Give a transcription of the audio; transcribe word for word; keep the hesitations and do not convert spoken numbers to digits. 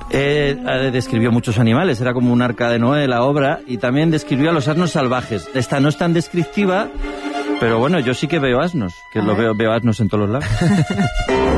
Eh, describió muchos animales, era como un arca de Noé la obra, y también describió a los asnos salvajes. Esta no es tan descriptiva, pero bueno, yo sí que veo asnos, que lo veo, veo asnos en todos los lados.